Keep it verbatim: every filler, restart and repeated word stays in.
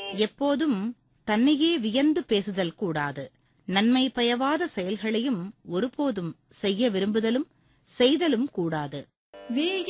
எப்போதும் தன்னையே வியந்து பேசுதல் கூடாது. நன்மை பயவாத செயல்களையும் ஒருபோதும் செய்ய விரும்புதலும் செய்தலும் கூடாது.